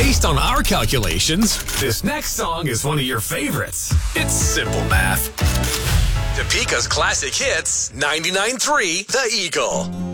Based on our calculations, this next song is one of your favorites. It's simple math. Topeka's classic hits, 99.3 The Eagle.